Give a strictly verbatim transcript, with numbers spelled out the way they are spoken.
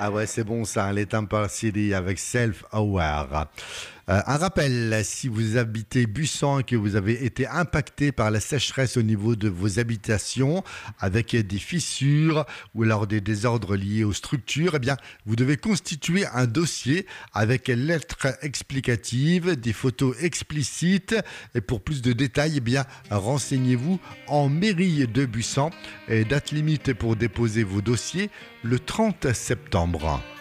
Ah ouais, c'est bon ça, les Temple City avec Self-Aware. Euh, un rappel, si vous habitez Busan et que vous avez été impacté par la sécheresse au niveau de vos habitations, avec des fissures ou alors des désordres liés aux structures, eh bien, vous devez constituer un dossier avec lettres explicatives, des photos explicites. Et pour plus de détails, eh bien, renseignez-vous en mairie de Busan. Et date limite pour déposer vos dossiers, le trente septembre.